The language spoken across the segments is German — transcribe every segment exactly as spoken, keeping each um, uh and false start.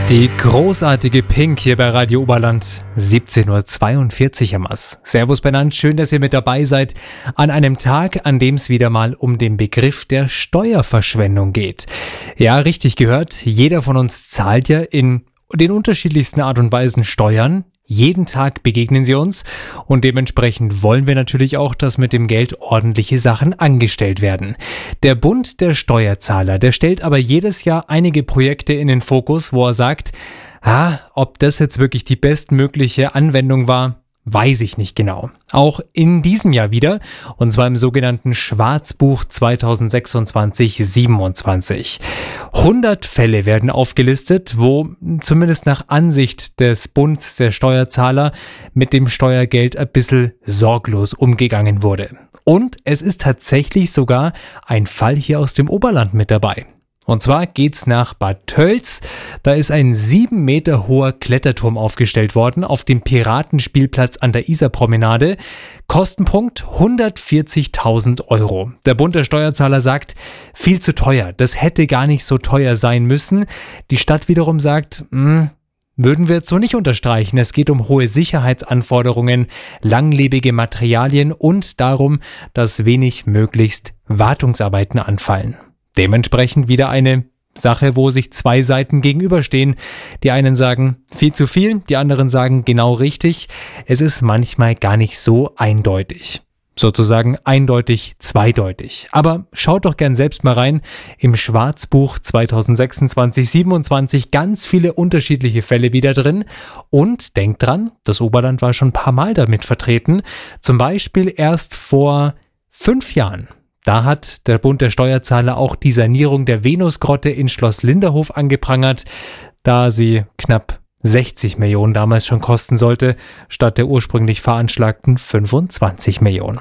Die großartige Pink hier bei Radio Oberland, siebzehn Uhr zweiundvierzig am Ass. Servus benannt, schön, dass ihr mit dabei seid an einem Tag, an dem es wieder mal um den Begriff der Steuerverschwendung geht. Ja, richtig gehört, jeder von uns zahlt ja in den unterschiedlichsten Art und Weisen Steuern. Jeden Tag begegnen sie uns und dementsprechend wollen wir natürlich auch, dass mit dem Geld ordentliche Sachen angestellt werden. Der Bund der Steuerzahler, der stellt aber jedes Jahr einige Projekte in den Fokus, wo er sagt, ah, ob das jetzt wirklich die bestmögliche Anwendung war, weiß ich nicht genau. Auch in diesem Jahr wieder, und zwar im sogenannten Schwarzbuch zweitausendsechsundzwanzig siebenundzwanzig. hundert Fälle werden aufgelistet, wo zumindest nach Ansicht des Bundes der Steuerzahler mit dem Steuergeld ein bisschen sorglos umgegangen wurde. Und es ist tatsächlich sogar ein Fall hier aus dem Oberland mit dabei. Und zwar geht's nach Bad Tölz. Da ist ein sieben Meter hoher Kletterturm aufgestellt worden auf dem Piratenspielplatz an der Isarpromenade. Kostenpunkt hundertvierzigtausend Euro. Der Bund der Steuerzahler sagt, viel zu teuer. Das hätte gar nicht so teuer sein müssen. Die Stadt wiederum sagt, mh, würden wir jetzt so nicht unterstreichen. Es geht um hohe Sicherheitsanforderungen, langlebige Materialien und darum, dass wenig möglichst Wartungsarbeiten anfallen. Dementsprechend wieder eine Sache, wo sich zwei Seiten gegenüberstehen. Die einen sagen viel zu viel, die anderen sagen genau richtig. Es ist manchmal gar nicht so eindeutig. Sozusagen eindeutig zweideutig. Aber schaut doch gern selbst mal rein. Im Schwarzbuch zweitausendsechsundzwanzig siebenundzwanzig ganz viele unterschiedliche Fälle wieder drin. Und denkt dran, das Oberland war schon ein paar Mal damit vertreten. Zum Beispiel erst vor fünf Jahren. Da hat der Bund der Steuerzahler auch die Sanierung der Venusgrotte in Schloss Linderhof angeprangert, da sie knapp sechzig Millionen damals schon kosten sollte, statt der ursprünglich veranschlagten fünfundzwanzig Millionen.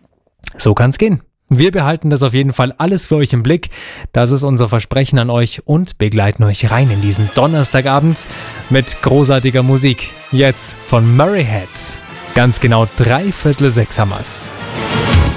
So kann's gehen. Wir behalten das auf jeden Fall alles für euch im Blick. Das ist unser Versprechen an euch und begleiten euch rein in diesen Donnerstagabend mit großartiger Musik. Jetzt von Murray Head. Ganz genau drei Viertel sechs am Ass.